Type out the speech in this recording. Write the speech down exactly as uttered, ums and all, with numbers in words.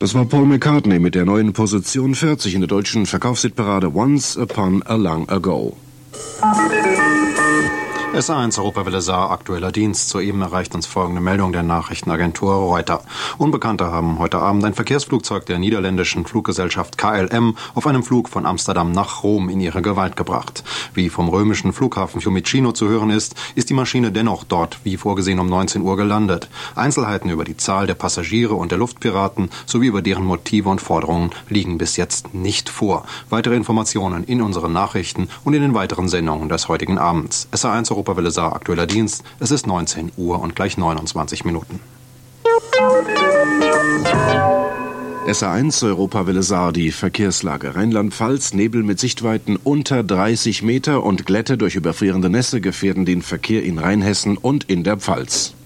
Das war Paul McCartney mit der neuen Position vierzig in der deutschen Verkaufshitparade Once Upon a Long Ago. S A eins Europawelle Saar, aktueller Dienst. Soeben erreicht uns folgende Meldung der Nachrichtenagentur Reuters. Unbekannte haben heute Abend ein Verkehrsflugzeug der niederländischen Fluggesellschaft K L M auf einem Flug von Amsterdam nach Rom in ihre Gewalt gebracht. Wie vom römischen Flughafen Fiumicino zu hören ist, ist die Maschine dennoch dort, wie vorgesehen um neunzehn Uhr gelandet. Einzelheiten über die Zahl der Passagiere und der Luftpiraten sowie über deren Motive und Forderungen liegen bis jetzt nicht vor. Weitere Informationen in unseren Nachrichten und in den weiteren Sendungen des heutigen Abends. S A eins Europawelle Saar, aktueller Dienst. Es ist neunzehn Uhr und gleich neunundzwanzig Minuten. S A eins Europawelle Saar, die Verkehrslage. Rheinland-Pfalz, Nebel mit Sichtweiten unter dreißig Meter und Glätte durch überfrierende Nässe gefährden den Verkehr in Rheinhessen und in der Pfalz.